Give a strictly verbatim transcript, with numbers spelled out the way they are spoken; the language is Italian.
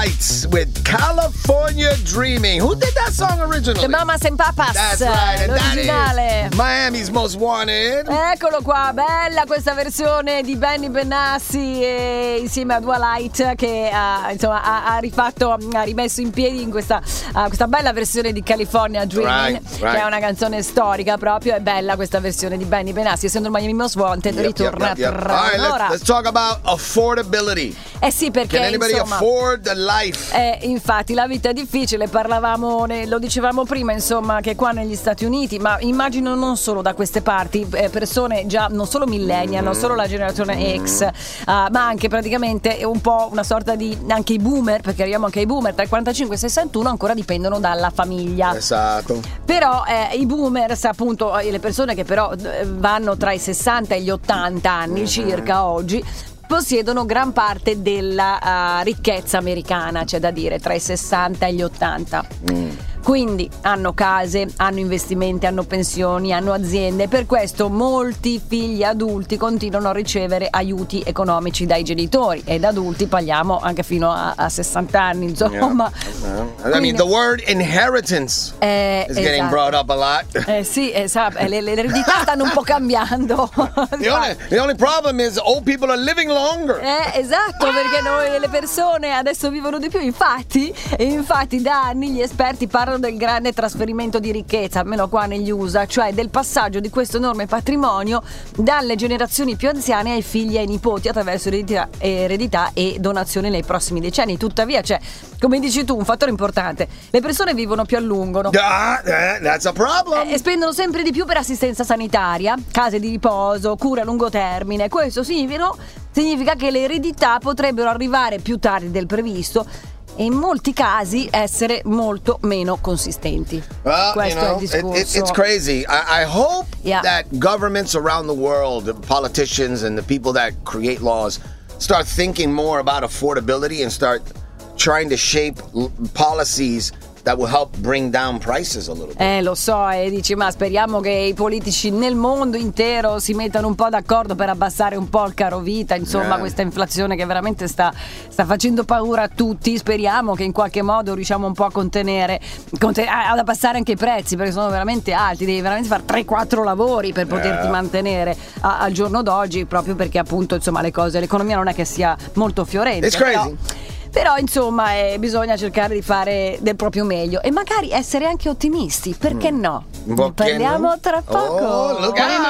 With California Dreaming. Who did that song originally? The Mamas and Papas. That's right, and l'originale. That is Miami's Most Wanted. Eccolo qua, bella questa versione di Benny Benassi e insieme a Dua Light che ha, insomma, ha, ha rifatto, ha rimesso in piedi in questa, uh, questa bella versione di California Dreaming, right, right. che è una canzone storica proprio. È bella questa versione di Benny Benassi, essendo il Miami Most Wanted, yep, ritorna yep, yep, yep. tra right, l'ora. Let's, let's talk about affordability. Eh sì, perché Can anybody insomma, afford the life? Eh, infatti la vita è difficile, parlavamo, ne, lo dicevamo prima, insomma, che qua negli Stati Uniti, ma immagino non solo da queste parti, eh, persone già non solo millennial, non solo la generazione X, uh, ma anche praticamente un po' una sorta di, anche i boomer, perché arriviamo anche ai boomer, tra i quarantacinque e i sessantuno ancora dipendono dalla famiglia. Esatto. Però eh, i boomers, appunto, le persone che però vanno tra i sessanta e gli ottanta anni circa oggi, possiedono gran parte della uh, ricchezza americana, c'è da dire, tra i sessanta e gli ottanta. Mm. Quindi hanno case, hanno investimenti, hanno pensioni, hanno aziende. Per questo molti figli adulti continuano a ricevere aiuti economici dai genitori, ed adulti parliamo anche fino a, a sessanta anni, insomma. Yeah. Yeah. I mean, the word inheritance eh, is getting esatto. brought up a lot. Eh sì, esatto, le, le eredità stanno un po' cambiando. The only, the only problem is old people are living longer. Eh, esatto, perché noi le persone adesso vivono di più, infatti, e infatti da anni gli esperti parlano del grande trasferimento di ricchezza, almeno qua negli U S A, cioè del passaggio di questo enorme patrimonio dalle generazioni più anziane ai figli e ai nipoti attraverso eredità, eredità e donazioni nei prossimi decenni. Tuttavia, cioè, come dici tu, un fattore importante: le persone vivono più a lungo, no? Ah, that's a problem. E spendono sempre di più per assistenza sanitaria, case di riposo, cure a lungo termine. Questo significa, significa che le eredità potrebbero arrivare più tardi del previsto e in molti casi essere molto meno consistenti. Well, Questo you know, è il discorso. it, it, it's crazy. I, I hope yeah. that governments around the world, the politicians and the people that create laws, start thinking more about affordability and start trying to shape l- policies that will help bring down prices a little bit. Eh, lo so, e dici, ma speriamo che i politici nel mondo intero si mettano un po' d'accordo per abbassare un po' il caro vita, insomma, yeah. questa inflazione che veramente sta, sta facendo paura a tutti. Speriamo che in qualche modo riusciamo un po' a contenere, conten- ad abbassare anche i prezzi, perché sono veramente alti, devi veramente fare tre quattro lavori per poterti yeah. mantenere a, al giorno d'oggi, proprio perché appunto, insomma, le cose, l'economia non è che sia molto fiorente. It's crazy. Però, Però insomma eh, bisogna cercare di fare del proprio meglio e magari essere anche ottimisti, perché no? Ne parliamo tra poco. Oh, look out.